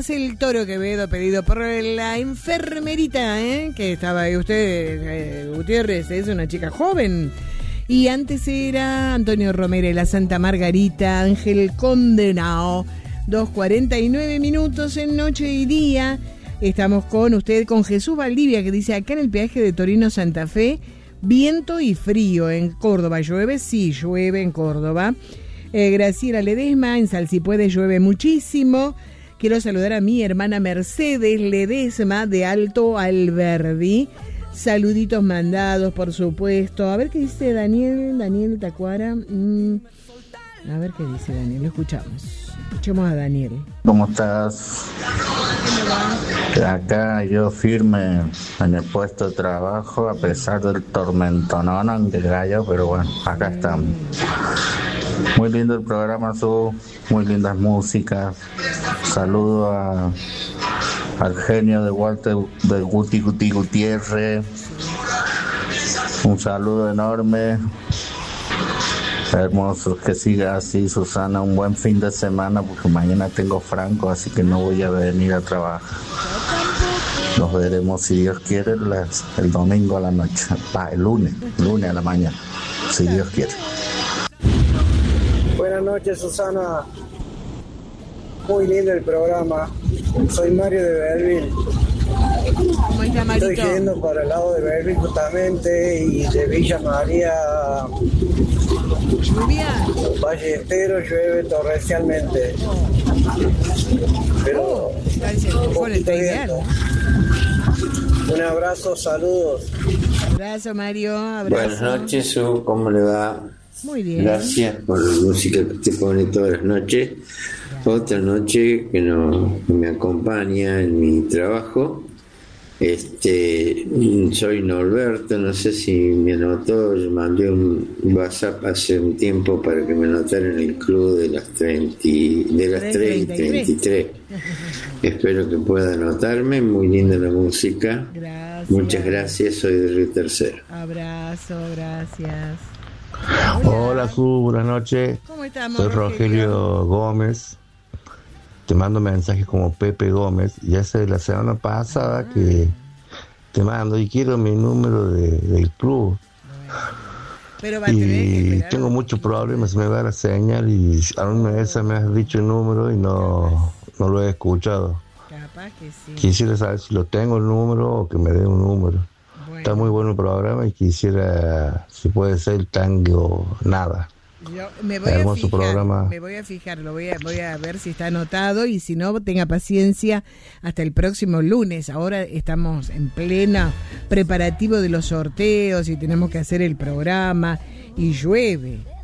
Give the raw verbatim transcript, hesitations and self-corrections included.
el Toro Quevedo, pedido por la enfermerita, ¿eh? Que estaba ahí usted, eh, Gutiérrez, es una chica joven. Y antes era Antonio Romero y la Santa Margarita, Ángel Condenao. dos cuarenta y nueve minutos en Noche y Día. Estamos con usted, con Jesús Valdivia, que dice, acá en el peaje de Torino Santa Fe, viento y frío. En Córdoba llueve, sí, llueve en Córdoba. Eh, Graciela Ledesma, en Salsipuedes llueve muchísimo. Quiero saludar a mi hermana Mercedes Ledesma de Alto Alberdi. Saluditos mandados, por supuesto. A ver qué dice Daniel, Daniel Tacuara. Mm, a ver qué dice Daniel, lo escuchamos. Escuchemos a Daniel. ¿Cómo estás? Acá yo firme en el puesto de trabajo, a pesar del tormentonón que cayó, pero bueno, acá estamos. Muy lindo el programa, Su, muy lindas músicas. Saludo a, al genio de Walter, de Guti Guti Gutiérrez. Un saludo enorme. Hermoso, que siga así, Susana. Un buen fin de semana, porque mañana tengo franco, así que no voy a venir a trabajar. Nos veremos, si Dios quiere, las, el domingo a la noche. Pa, el lunes, lunes a la mañana, si Dios quiere. Buenas noches, Susana. Muy lindo el programa. Soy Mario de Belleville. ¿Cómo está, Marito? Estoy yendo para el lado de Belleville justamente, y de Villa María, ¿Lluvia? Ballesteros, llueve torrencialmente. Pero Oh, está diciendo, un con el poquito ideal. viento. Un abrazo, saludos. Abrazo, Mario. Abrazo. Buenas noches, Su, ¿cómo le va? Muy bien. Gracias por la música que te pone todas las noches. Otra noche que, no, que me acompaña en mi trabajo. Este, soy Norberto, no sé si me anotó, yo mandé un WhatsApp hace un tiempo para que me anotara en el club de las treinta, de las tres y treinta y tres. Espero que pueda anotarme, muy linda la música. Gracias. Muchas gracias, soy de Río Tercero. Abrazo, gracias. Hola, Hola Su, buenas noches. ¿Cómo estamos, Soy Rogelio, Rogelio Gómez. Te mando mensajes como Pepe Gómez. Ya sé, la semana pasada ah. que te mando y quiero mi número de, del club. Pero va a y tener que esperar. Tengo muchos problemas, me va la señal y a una vez me has dicho el número y no, no lo he escuchado. Capaz que sí. Quisiera saber si lo tengo el número o que me dé un número. Bueno. Está muy bueno el programa y quisiera, si puede ser tango, nada. Yo me voy Hermoso a fijar, programa. me voy a fijar, lo voy a, voy a ver si está anotado y si no, tenga paciencia hasta el próximo lunes. Ahora estamos en plena preparativo de los sorteos y tenemos que hacer el programa y llueve.